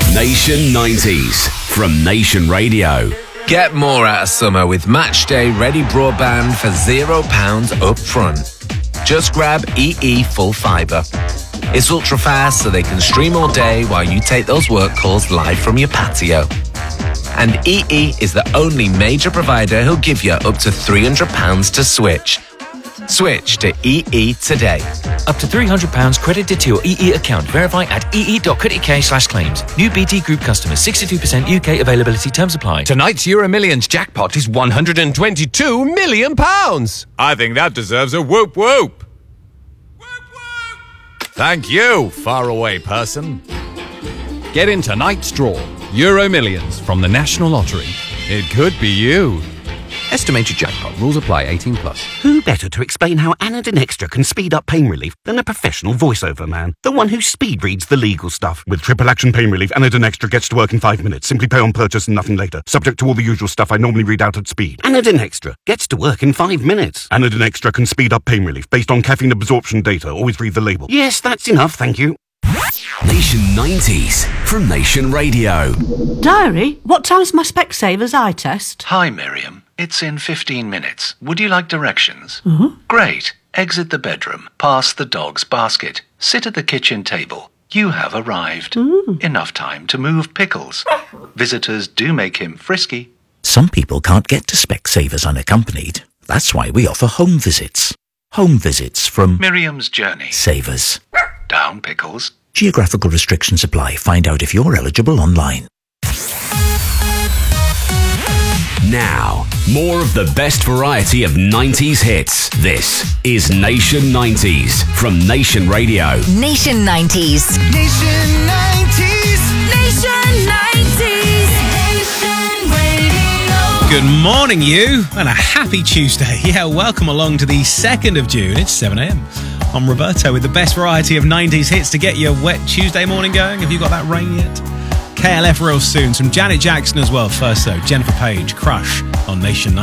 Nation 90s from Nation Radio. Get more out of summer with Matchday Ready Broadband for £0 up front. Just grab EE Full Fibre. It's ultra fast so they can stream all day while you take those work calls live from your patio. And EE is the only major provider who'll give you up to £300 to switch. Switch to EE today. Up to £300 credited to your EE account. Verify at ee.co.uk/claims. New BT Group customers. 62% UK availability. Terms apply. Tonight's Euro Millions jackpot is £122 million. I think that deserves a whoop whoop. Thank you, faraway person. Get in tonight's draw. Euro Millions from the National Lottery. It could be you. Estimated jackpot. Rules apply. 18+. Who better to explain how Anadin Extra can speed up pain relief than a professional voiceover man? The one who speed reads the legal stuff. With triple action pain relief, Anadin Extra gets to work in 5 minutes. Simply pay on purchase and nothing later. Subject to all the usual stuff I normally read out at speed. Anadin Extra gets to work in 5 minutes. Anadin Extra can speed up pain relief based on caffeine absorption data. Always read the label. Yes, that's enough, thank you. Nation 90s from Nation Radio. Diary, what time's my Specsavers eye test? Hi, Miriam. It's in 15 minutes. Would you like directions? Mm-hmm. Great. Exit the bedroom, past the dog's basket, sit at the kitchen table. You have arrived. Enough time to move pickles. Visitors do make him frisky. Some people can't get to Specsavers unaccompanied. That's why we offer home visits. Home visits from Miriam's Journey. Savers. Down pickles. Geographical restrictions apply. Find out if you're eligible online. Now, more of the best variety of 90s hits. This is Nation 90s from Nation Radio. Nation 90s. Nation 90s. Nation 90s. Nation Radio. Good morning, you, and a happy Tuesday. Yeah, welcome along to the 2nd of June. It's 7 a.m. I'm Roberto with the best variety of 90s hits to get your wet Tuesday morning going. Have you got that rain yet? KLF real soon. Some Janet Jackson as well. First, though, Jennifer Page, Crush on Nation 90s.